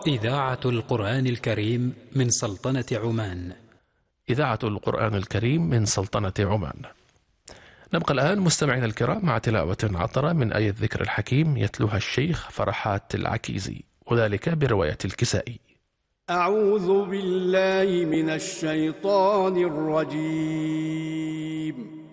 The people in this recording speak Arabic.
إذاعة القرآن الكريم من سلطنة عمان. إذاعة القرآن الكريم من سلطنة عمان. نبقى الآن مستمعين الكرام مع تلاوة عطرة من آية الذكر الحكيم يتلوها الشيخ فرحات العكيزي، وذلك برواية الكسائي. أعوذ بالله من الشيطان الرجيم.